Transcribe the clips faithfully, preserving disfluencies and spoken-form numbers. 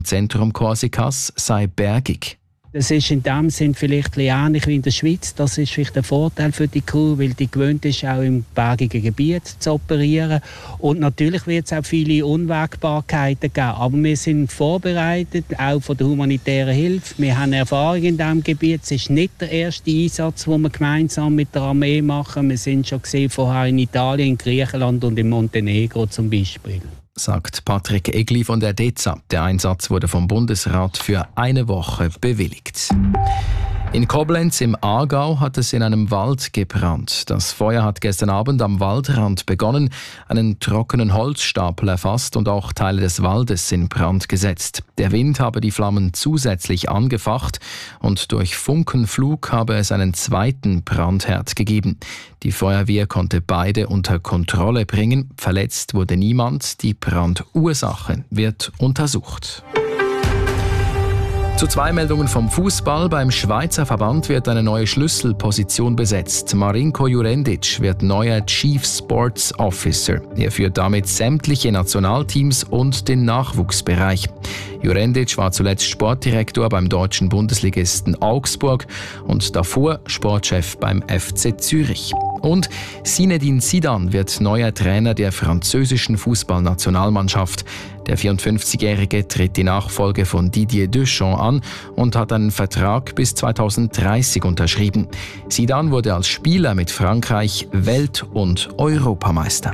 Zentrum Korsikas sei bergig. Es ist in dem Sinn vielleicht ähnlich wie in der Schweiz. Das ist vielleicht ein Vorteil für die Crew, weil die gewöhnt ist, auch im bergigen Gebiet zu operieren. Und natürlich wird es auch viele Unwägbarkeiten geben. Aber wir sind vorbereitet, auch von der humanitären Hilfe. Wir haben Erfahrung in diesem Gebiet. Es ist nicht der erste Einsatz, den wir gemeinsam mit der Armee machen. Wir sind schon gesehen vorher in Italien, in Griechenland und in Montenegro zum Beispiel. Sagt Patrick Egli von der D E Z A. Der Einsatz wurde vom Bundesrat für eine Woche bewilligt. In Koblenz im Aargau hat es in einem Wald gebrannt. Das Feuer hat gestern Abend am Waldrand begonnen, einen trockenen Holzstapel erfasst und auch Teile des Waldes in Brand gesetzt. Der Wind habe die Flammen zusätzlich angefacht und durch Funkenflug habe es einen zweiten Brandherd gegeben. Die Feuerwehr konnte beide unter Kontrolle bringen. Verletzt wurde niemand. Die Brandursache wird untersucht. Zu zwei Meldungen vom Fußball. Beim Schweizer Verband wird eine neue Schlüsselposition besetzt. Marinko Jurendic wird neuer Chief Sports Officer. Er führt damit sämtliche Nationalteams und den Nachwuchsbereich. Jurendic war zuletzt Sportdirektor beim deutschen Bundesligisten Augsburg und davor Sportchef beim F C Zürich. Und Zinedine Zidane wird neuer Trainer der französischen Fußballnationalmannschaft. Der vierundfünfzigjährige tritt die Nachfolge von Didier Deschamps an und hat einen Vertrag bis zweitausenddreißig unterschrieben. Zidane wurde als Spieler mit Frankreich Welt- und Europameister.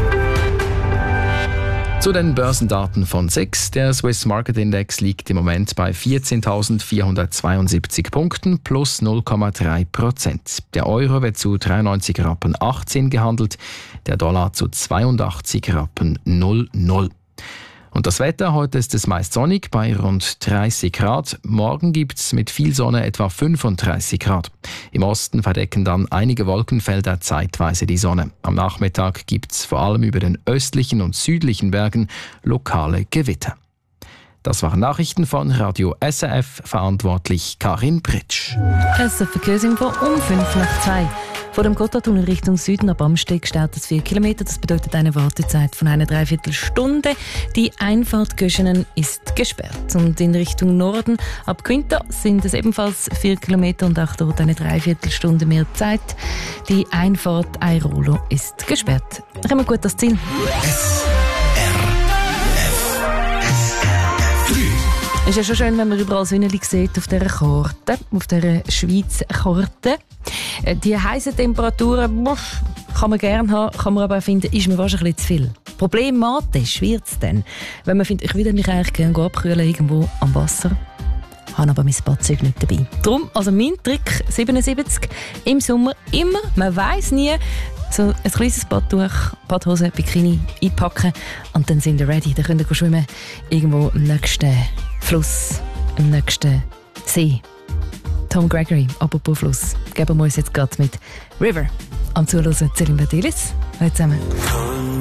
Zu den Börsendaten von S I X. Der Swiss Market Index liegt im Moment bei vierzehntausendvierhundertzweiundsiebzig Punkten plus null Komma drei Prozent. Der Euro wird zu dreiundneunzig Rappen achtzehn gehandelt, der Dollar zu zweiundachtzig Rappen null null. Und das Wetter, heute ist es meist sonnig bei rund dreißig Grad. Morgen gibt es mit viel Sonne etwa fünfunddreißig Grad. Im Osten verdecken dann einige Wolkenfelder zeitweise die Sonne. Am Nachmittag gibt es vor allem über den östlichen und südlichen Bergen lokale Gewitter. Das waren Nachrichten von Radio S R F, verantwortlich Karin Pritsch. Es ist eine Verkehrsinfo um fünf nach zwei. Vor dem Gotthardtunnel Richtung Süden ab Amsteg steht es vier Kilometer. Das bedeutet eine Wartezeit von einer Dreiviertelstunde. Die Einfahrt Göschenen ist gesperrt. Und in Richtung Norden ab Quinta sind es ebenfalls vier Kilometer und auch dort eine Dreiviertelstunde mehr Zeit. Die Einfahrt Airolo ist gesperrt. Kommen wir gut das Ziel. S R F Es ist ja schon schön, wenn man überall Sonnenlicht sieht auf dieser Karte, auf dieser Schweiz-Karte. Die heißen Temperaturen kann man gerne haben, kann man aber auch finden, ist mir wahrscheinlich zu viel. Problematisch wird es dann, wenn man findet, ich würde mich eigentlich gerne abkühlen irgendwo am Wasser, habe aber mein Badzeug nicht dabei. Darum, also mein Trick siebenundsiebzig, im Sommer immer, man weiss nie, so ein kleines Badtuch, Badhose, Bikini einpacken und dann sind wir ready. Dann könnt ihr schwimmen irgendwo im nächsten Fluss, im nächsten See. Tom Gregory, apropos Fluss, geben wir uns jetzt gerade mit River am Zuhören. Celine Badilis. Hallo zusammen.